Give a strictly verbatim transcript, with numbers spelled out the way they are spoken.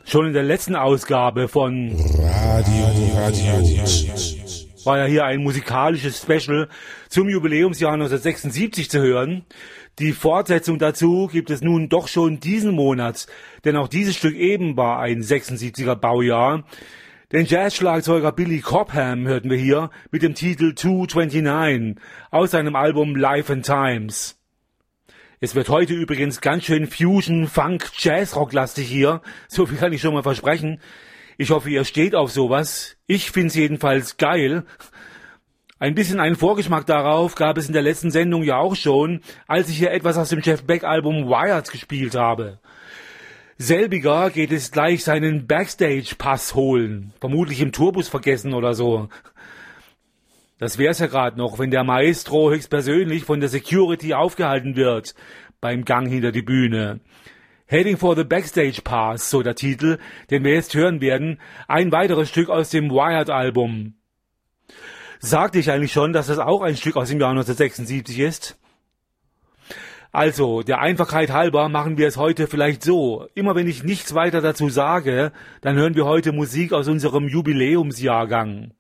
Schon in der letzten Ausgabe von Radio Radio war ja hier ein musikalisches Special zum Jubiläumsjahr neunzehnhundertsechsundsiebzig zu hören. Die Fortsetzung dazu gibt es nun doch schon diesen Monat, denn auch dieses Stück eben war ein sechsundsiebziger Baujahr. Den Jazz-Schlagzeuger Billy Cobham hörten wir hier mit dem Titel two twenty-nine aus seinem Album Life and Times. Es wird heute übrigens ganz schön Fusion, Funk, Jazz-Rock-lastig hier. So viel kann ich schon mal versprechen. Ich hoffe, ihr steht auf sowas. Ich find's jedenfalls geil. Ein bisschen einen Vorgeschmack darauf gab es in der letzten Sendung ja auch schon, als ich hier etwas aus dem Jeff Beck-Album Wired gespielt habe. Selbiger geht es gleich seinen Backstage-Pass holen. Vermutlich im Tourbus vergessen oder so. Das wär's ja gerade noch, wenn der Maestro höchstpersönlich von der Security aufgehalten wird beim Gang hinter die Bühne. Heading for the Backstage Pass, so der Titel, den wir jetzt hören werden. Ein weiteres Stück aus dem Wired-Album. Sagte ich eigentlich schon, dass das auch ein Stück aus dem Jahr neunzehnhundertsechsundsiebzig ist? Also, der Einfachheit halber machen wir es heute vielleicht so. Immer wenn ich nichts weiter dazu sage, dann hören wir heute Musik aus unserem Jubiläumsjahrgang.